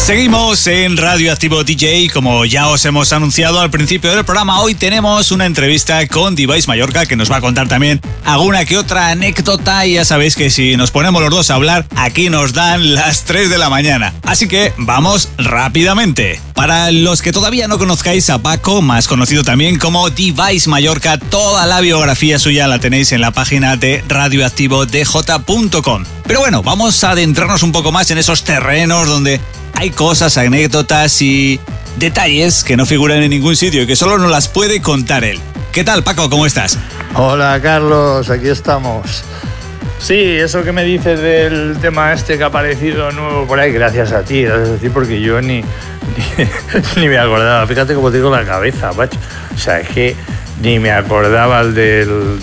Seguimos en Radio Activo DJ. Como ya os hemos anunciado al principio del programa, hoy tenemos una entrevista con Device Mallorca, que nos va a contar también alguna que otra anécdota, y ya sabéis que si nos ponemos los dos a hablar, aquí nos dan las 3 de la mañana. Así que vamos rápidamente. Para los que todavía no conozcáis a Paco, más conocido también como Device Mallorca, toda la biografía suya la tenéis en la página de radioactivodj.com. Pero bueno, vamos a adentrarnos un poco más en esos terrenos donde hay cosas, anécdotas y detalles que no figuran en ningún sitio y que solo nos las puede contar él. ¿Qué tal, Paco? ¿Cómo estás? Hola, Carlos, aquí estamos. Sí, eso que me dices del tema este que ha aparecido nuevo por ahí, gracias a ti, porque yo ni me acordaba. Fíjate cómo tengo la cabeza, macho. O sea, es que ni me acordaba del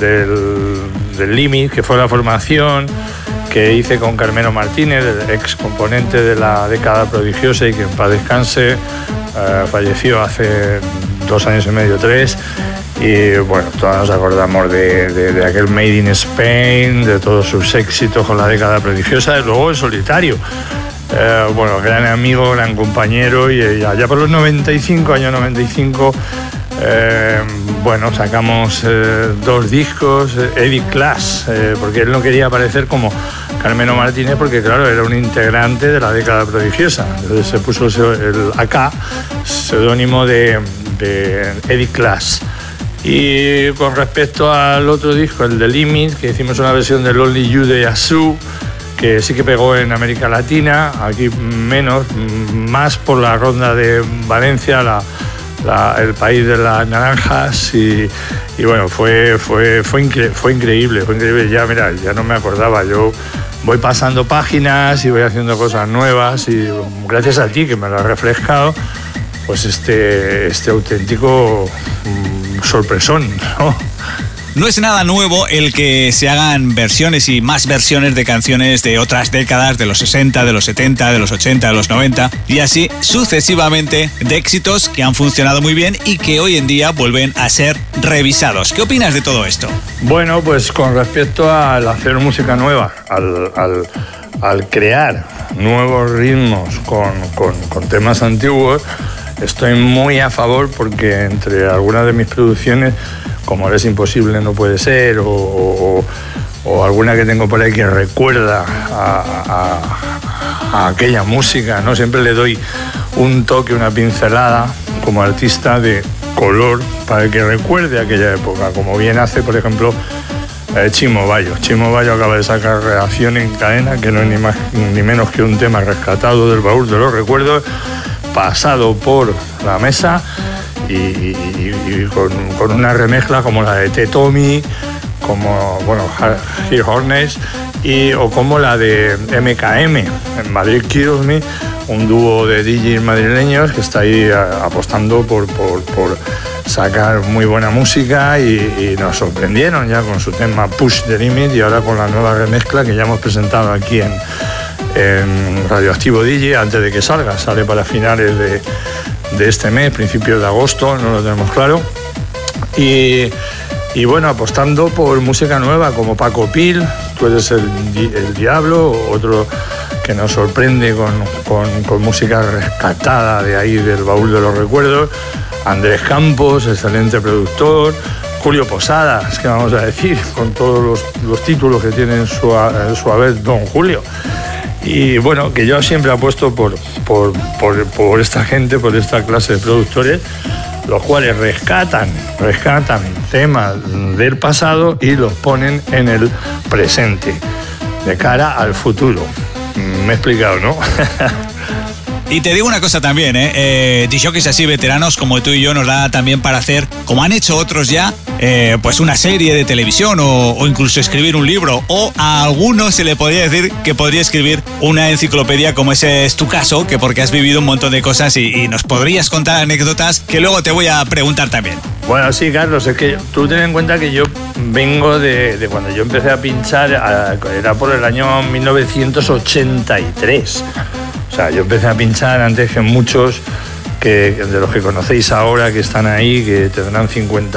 Limit, que fue la formación que hice con Carmelo Martínez, el ex componente de la década prodigiosa y que en paz descanse, falleció hace 2 años y medio, 3. Y bueno, todos nos acordamos de aquel Made in Spain, de todos sus éxitos con la década prodigiosa, y luego en solitario. Bueno, gran amigo, gran compañero, y allá por los 95, año 95, bueno, sacamos 2 discos, Edit Class, porque él no quería aparecer como Carmelo Martínez, porque claro, era un integrante de la década prodigiosa. Entonces se puso el AK, seudónimo de Edit Class. Y con respecto al otro disco, el de Limit, que hicimos una versión de Lonely You de Yazoo, que sí que pegó en América Latina, aquí menos, más por la ronda de Valencia, el país de las naranjas, y bueno, fue increíble, ya, mira, ya no me acordaba, yo voy pasando páginas y voy haciendo cosas nuevas, y gracias a ti que me lo has refrescado, pues este auténtico sorpresón, ¿no? No es nada nuevo el que se hagan versiones y más versiones de canciones de otras décadas, de los 60, de los 70, de los 80, de los 90, y así sucesivamente, de éxitos que han funcionado muy bien y que hoy en día vuelven a ser revisados. ¿Qué opinas de todo esto? Bueno, pues con respecto al hacer música nueva, al crear nuevos ritmos con temas antiguos, estoy muy a favor, porque entre algunas de mis producciones, como Es Imposible No Puede Ser, o alguna que tengo por ahí que recuerda a aquella música, ¿no? Siempre le doy un toque, una pincelada como artista de color para que recuerde aquella época, como bien hace, por ejemplo, Chimo Bayo. Chimo Bayo acaba de sacar Reacción en Cadena, que no es ni más ni menos que un tema rescatado del baúl de los recuerdos, pasado por la mesa, y con una remezcla como la de T-Tommy, como, bueno, Here Hornets, o como la de MKM, en Madrid Kills Me, un dúo de DJs madrileños que está ahí apostando por sacar muy buena música, y nos sorprendieron ya con su tema Push the Limit, y ahora con la nueva remezcla que ya hemos presentado aquí en Radioactivo DJ, antes de que sale para finales de este mes, principios de agosto, no lo tenemos claro, y bueno, apostando por música nueva como Paco Pil, Tú eres el Diablo, otro que nos sorprende con música rescatada de ahí del baúl de los recuerdos, Andrés Campos, excelente productor, Julio Posadas, que vamos a decir, con todos los títulos que tiene en su haber Don Julio. Y bueno, que yo siempre apuesto por esta gente, por esta clase de productores, los cuales rescatan temas del pasado y los ponen en el presente, de cara al futuro. Me he explicado, ¿no? Y te digo una cosa también, DJs así veteranos como tú y yo nos da también para hacer, como han hecho otros ya, pues una serie de televisión o incluso escribir un libro, o a algunos se le podría decir que podría escribir una enciclopedia, como ese es tu caso, que porque has vivido un montón de cosas y nos podrías contar anécdotas que luego te voy a preguntar también. Bueno, sí, Carlos, es que tú ten en cuenta que yo vengo de cuando yo empecé a pinchar, era por el año 1983. O sea, yo empecé a pinchar antes que muchos de los que conocéis ahora, que están ahí, que tendrán 50